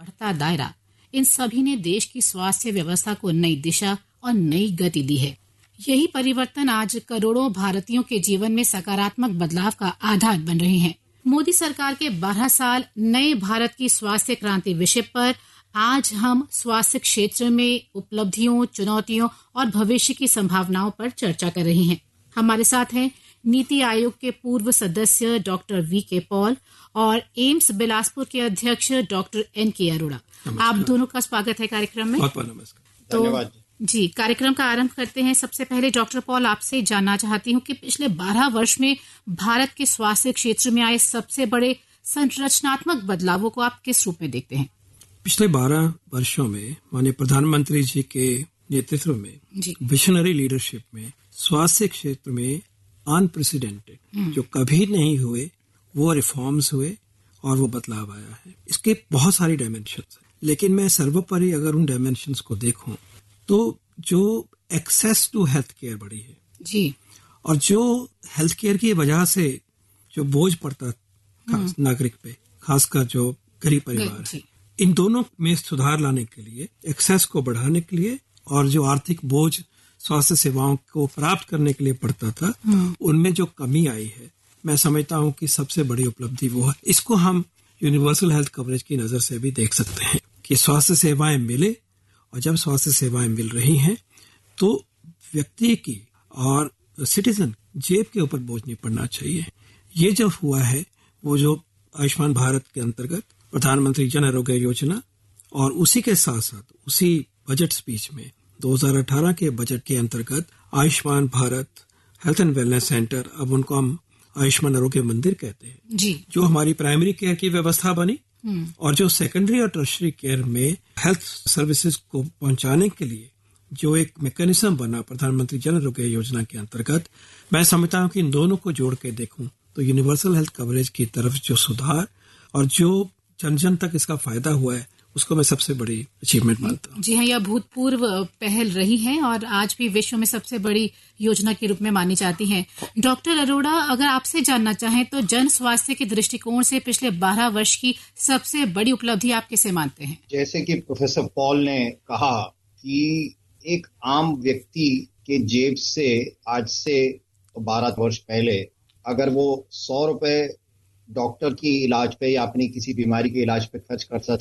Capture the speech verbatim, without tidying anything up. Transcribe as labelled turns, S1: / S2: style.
S1: बढ़ता दायरा, इन सभी ने देश की स्वास्थ्य व्यवस्था को नई दिशा और नई गति दी है। यही परिवर्तन आज करोड़ों भारतीयों के जीवन में सकारात्मक बदलाव का आधार बन रहे हैं। मोदी सरकार के बारह साल नए भारत की स्वास्थ्य क्रांति विषय पर आज हम स्वास्थ्य क्षेत्र में उपलब्धियों, चुनौतियों और भविष्य की संभावनाओं पर चर्चा कर रहे हैं। हमारे साथ हैं नीति आयोग के पूर्व सदस्य डॉक्टर वी के पॉल और एम्स बिलासपुर के अध्यक्ष डॉक्टर एन के अरोड़ा। आप दोनों का स्वागत है कार्यक्रम में।
S2: बहुत बहुत नमस्कार।
S1: तो
S2: धन्यवाद
S1: जी, कार्यक्रम का आरंभ करते हैं। सबसे पहले डॉक्टर पॉल, आपसे जानना चाहती हूँ कि पिछले बारह वर्ष में भारत के स्वास्थ्य क्षेत्र में आए सबसे बड़े संरचनात्मक बदलावों को आप किस रूप में देखते हैं?
S2: पिछले बारह वर्षों में माननीय प्रधानमंत्री जी के नेतृत्व में, विजनरी लीडरशिप में, स्वास्थ्य क्षेत्र में अनप्रेसिडेंटेड जो कभी नहीं हुए वो रिफॉर्म्स हुए और वो बदलाव आया है। इसके बहुत सारी डायमेंशंस हैं, लेकिन मैं सर्वोपरि अगर उन डायमेंशंस को देखूं तो जो एक्सेस टू हेल्थ केयर बढ़ी है
S1: जी,
S2: और जो हेल्थ केयर की वजह से जो बोझ पड़ता खास नागरिक पे, खासकर जो गरीब परिवार है, इन दोनों में सुधार लाने के लिए, एक्सेस को बढ़ाने के लिए और जो आर्थिक बोझ स्वास्थ्य सेवाओं को प्राप्त करने के लिए पड़ता था, उनमें जो कमी आई है, मैं समझता हूँ कि सबसे बड़ी उपलब्धि वो है। इसको हम यूनिवर्सल हेल्थ कवरेज की नजर से भी देख सकते हैं कि स्वास्थ्य सेवाएं मिले, और जब स्वास्थ्य सेवाएं मिल रही हैं तो व्यक्ति की और सिटीजन जेब के ऊपर बोझ नहीं पड़ना चाहिए। ये जो हुआ है वो जो आयुष्मान भारत के अंतर्गत प्रधानमंत्री जन आरोग्य योजना और उसी के साथ साथ उसी बजट स्पीच में दो हज़ार अठारह के बजट के अंतर्गत Ayushman Bharat health and wellness centre, अब उनको हम आयुष्मान आरोग्य मंदिर कहते हैं
S1: जी,
S2: जो हमारी प्राइमरी केयर की व्यवस्था बनी और जो सेकेंडरी और टर्शरी केयर में हेल्थ सर्विसेज को पहुंचाने के लिए जो एक मैकेनिज्म बना प्रधानमंत्री जन आरोग्य योजना के अंतर्गत, मैं समझता हूं कि इन दोनों को जोड़ के देखूं तो यूनिवर्सल हेल्थ कवरेज की तरफ जो सुधार और जो जन जन तक इसका फायदा हुआ है उसको मैं सबसे बड़ी अचीवमेंट मानता हूँ।
S1: जी हाँ, यह भूतपूर्व पहल रही है और आज भी विश्व में सबसे बड़ी योजना के रूप में मानी जाती है। डॉक्टर अरोड़ा, अगर आपसे जानना चाहें तो जन स्वास्थ्य के दृष्टिकोण से पिछले बारह वर्ष की सबसे बड़ी उपलब्धि आप किसे मानते हैं?
S3: जैसे कि प्रोफेसर पॉल ने कहा कि एक आम व्यक्ति के जेब से आज से बारह वर्ष पहले अगर वो सौ रुपए डॉक्टर की इलाज पे या अपनी किसी बीमारी के इलाज पे खर्च करता